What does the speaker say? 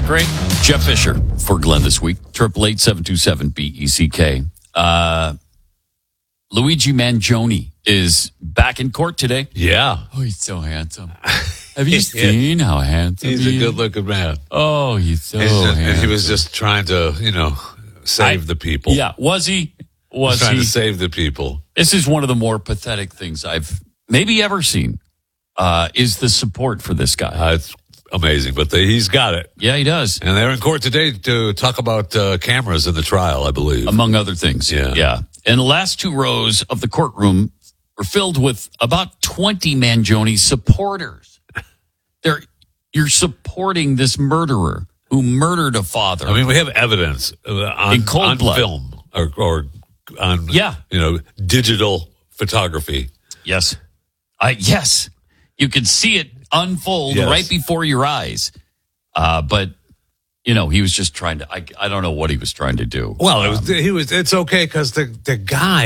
that great? Jeff Fisher for Glenn this week. 888-727-BECK. Luigi Mangione is back in court today. Yeah. Oh, he's so handsome. Have you seen how handsome He's he a is? good-looking man. Oh, he's so And handsome. he was just trying to, save the people. Yeah, was he? Was trying to save the people. This is one of the more pathetic things I've maybe ever seen, is the support for this guy. It's amazing, but he's got it. Yeah, he does. And they're in court today to talk about cameras in the trial, I believe. Among other things. Yeah. And the last two rows of the courtroom were filled with about 20 Mangione supporters. You're supporting this murderer who murdered a father. I mean, we have evidence on cold blood. film or on digital photography. Yes. Yes. You can see it unfold right before your eyes. But he was just trying to. I don't know what he was trying to do. Well, it's okay because the guy